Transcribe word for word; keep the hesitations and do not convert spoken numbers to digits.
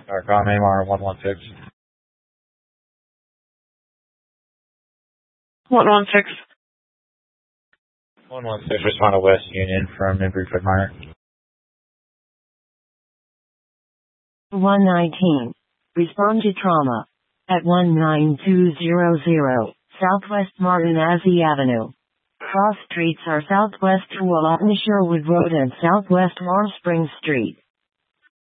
Narcom A M R one one six. one one six. one one six, respond to West Union from Newbury Fred Meyer. one nineteen. Respond to trauma. At one nine two zero zero, Southwest Martinazzi Avenue. Cross streets are Southwest Tualatin Sherwood Road and Southwest Warm Springs Street.